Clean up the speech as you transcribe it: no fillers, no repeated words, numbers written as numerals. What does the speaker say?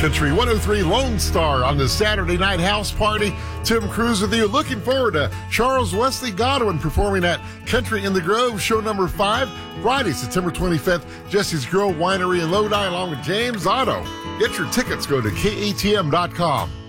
Country 103 Lone Star on the Saturday Night House Party. Tim Cruz with you. Looking forward to Charles Wesley Godwin performing at Country in the Grove, show number 5, Friday, September 25th, Jesse's Grill Winery in Lodi, along with James Otto. Get your tickets. Go to KATM.com.